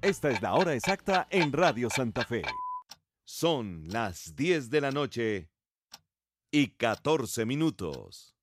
Esta es la hora exacta en Radio Santa Fe. Son las 10 de la noche y 14 minutos.